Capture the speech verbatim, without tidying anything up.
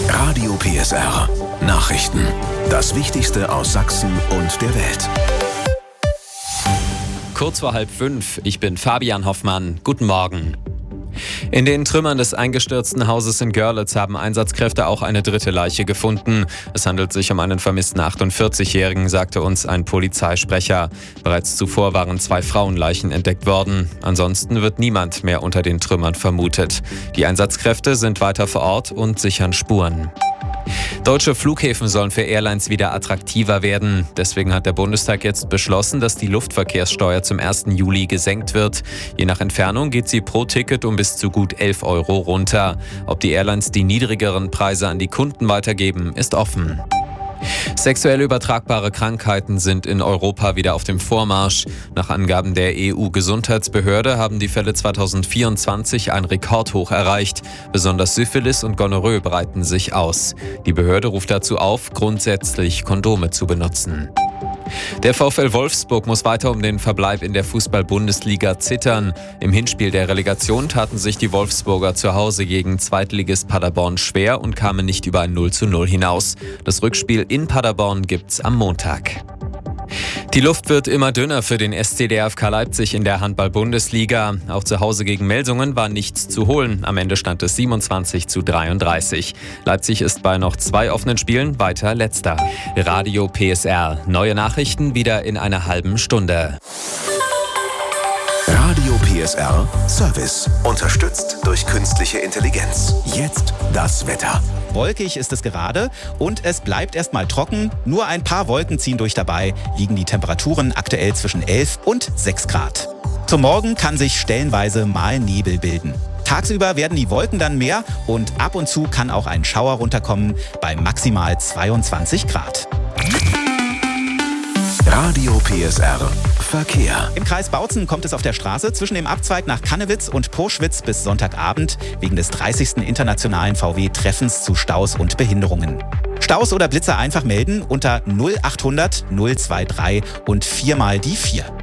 Radio P S R. Nachrichten. Das Wichtigste aus Sachsen und der Welt. Kurz vor halb fünf, ich bin Fabian Hoffmann. Guten Morgen. In den Trümmern des eingestürzten Hauses in Görlitz haben Einsatzkräfte auch eine dritte Leiche gefunden. Es handelt sich um einen vermissten achtundvierzigjährigen, sagte uns ein Polizeisprecher. Bereits zuvor waren zwei Frauenleichen entdeckt worden. Ansonsten wird niemand mehr unter den Trümmern vermutet. Die Einsatzkräfte sind weiter vor Ort und sichern Spuren. Deutsche Flughäfen sollen für Airlines wieder attraktiver werden. Deswegen hat der Bundestag jetzt beschlossen, dass die Luftverkehrssteuer zum ersten Juli gesenkt wird. Je nach Entfernung geht sie pro Ticket um bis zu gut elf Euro runter. Ob die Airlines die niedrigeren Preise an die Kunden weitergeben, ist offen. Sexuell übertragbare Krankheiten sind in Europa wieder auf dem Vormarsch. Nach Angaben der E U-Gesundheitsbehörde haben die Fälle zweitausendvierundzwanzig ein Rekordhoch erreicht. Besonders Syphilis und Gonorrhoe breiten sich aus. Die Behörde ruft dazu auf, grundsätzlich Kondome zu benutzen. Der VfL Wolfsburg muss weiter um den Verbleib in der Fußball-Bundesliga zittern. Im Hinspiel der Relegation taten sich die Wolfsburger zu Hause gegen Zweitligist Paderborn schwer und kamen nicht über ein null zu null hinaus. Das Rückspiel in Paderborn gibt's am Montag. Die Luft wird immer dünner für den S C D F K Leipzig in der Handball-Bundesliga. Auch zu Hause gegen Melsungen war nichts zu holen. Am Ende stand es siebenundzwanzig zu dreiunddreißig. Leipzig ist bei noch zwei offenen Spielen weiter Letzter. Radio P S R. Neue Nachrichten wieder in einer halben Stunde. Radio P S R Service. Unterstützt durch künstliche Intelligenz. Jetzt das Wetter. Wolkig ist es gerade und es bleibt erstmal trocken. Nur ein paar Wolken ziehen durch, dabei liegen die Temperaturen aktuell zwischen elf und sechs Grad. Zum Morgen kann sich stellenweise mal Nebel bilden. Tagsüber werden die Wolken dann mehr und ab und zu kann auch ein Schauer runterkommen bei maximal zweiundzwanzig Grad. Radio P S R Verkehr. Im Kreis Bautzen kommt es auf der Straße zwischen dem Abzweig nach Cannewitz und Poschwitz bis Sonntagabend wegen des dreißigsten internationalen V W-Treffens zu Staus und Behinderungen. Staus oder Blitzer einfach melden unter null achthundert null drei drei und viermal die vier.